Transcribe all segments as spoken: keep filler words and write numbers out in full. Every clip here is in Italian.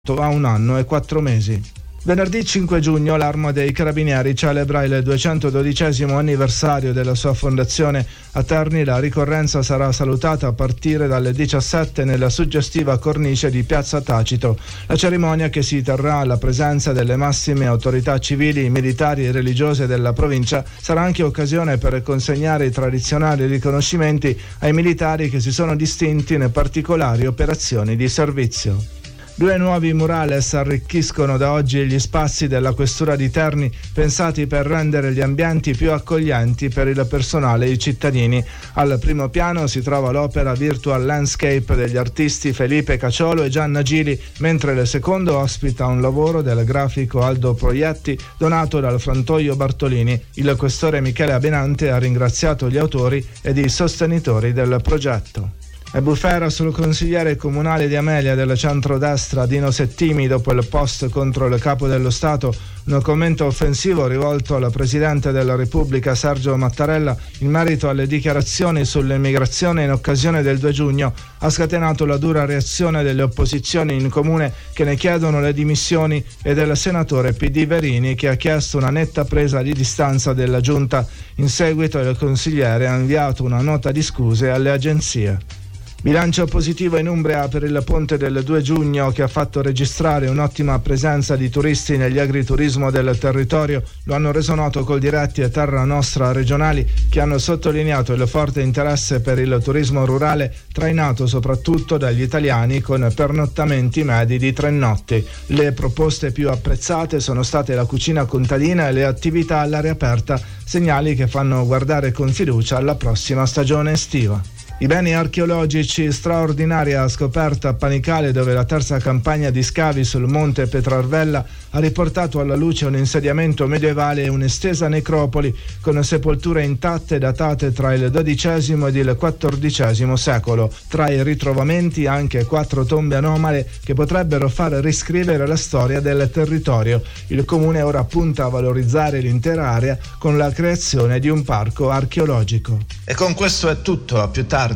a un anno e quattro mesi. Venerdì cinque giugno l'Arma dei Carabinieri celebra il duecentododicesimo anniversario della sua fondazione a Terni. La ricorrenza sarà salutata a partire dalle diciassette nella suggestiva cornice di Piazza Tacito. La cerimonia, che si terrà alla presenza delle massime autorità civili, militari e religiose della provincia, sarà anche occasione per consegnare i tradizionali riconoscimenti ai militari che si sono distinti in particolari operazioni di servizio. Due nuovi murales arricchiscono da oggi gli spazi della Questura di Terni, pensati per rendere gli ambienti più accoglienti per il personale e i cittadini. Al primo piano si trova l'opera Virtual Landscape degli artisti Felipe Caciolo e Gianna Gili, mentre il secondo ospita un lavoro del grafico Aldo Proietti donato dal Frantoio Bartolini. Il questore Michele Abenante ha ringraziato gli autori ed i sostenitori del progetto. È bufera sul consigliere comunale di Amelia del centrodestra Dino Settimi dopo il post contro il capo dello Stato. Un commento offensivo rivolto al Presidente della Repubblica Sergio Mattarella in merito alle dichiarazioni sull'immigrazione in occasione del due giugno ha scatenato la dura reazione delle opposizioni in comune, che ne chiedono le dimissioni, e del senatore P D Verini, che ha chiesto una netta presa di distanza della giunta. In seguito il consigliere ha inviato una nota di scuse alle agenzie. Bilancio positivo in Umbria per il ponte del due giugno, che ha fatto registrare un'ottima presenza di turisti negli agriturismo del territorio. Lo hanno reso noto Coldiretti e Terra Nostra regionali, che hanno sottolineato il forte interesse per il turismo rurale, trainato soprattutto dagli italiani, con pernottamenti medi di tre notti. Le proposte più apprezzate sono state la cucina contadina e le attività all'aria aperta, segnali che fanno guardare con fiducia alla prossima stagione estiva. I beni archeologici, straordinaria scoperta a Panicale, dove la terza campagna di scavi sul monte Petrarvella ha riportato alla luce un insediamento medievale e un'estesa necropoli con sepolture intatte datate tra il dodicesimo ed il quattordicesimo secolo. Tra i ritrovamenti anche quattro tombe anomale che potrebbero far riscrivere la storia del territorio. Il comune ora punta a valorizzare l'intera area con la creazione di un parco archeologico. E con questo è tutto, a più tardi.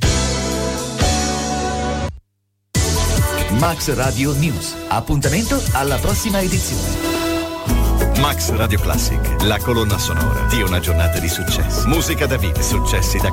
Max Radio News. Appuntamento alla prossima edizione. Max Radio Classic, la colonna sonora di una giornata di successo. Musica da vita, successi da